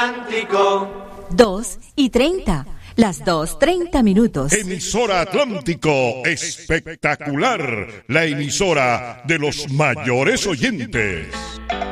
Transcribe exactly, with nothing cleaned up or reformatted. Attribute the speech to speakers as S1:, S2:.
S1: Atlántico.
S2: Dos y treinta. Las dos, treinta minutos.
S3: Emisora Atlántico, espectacular. La emisora de los mayores oyentes.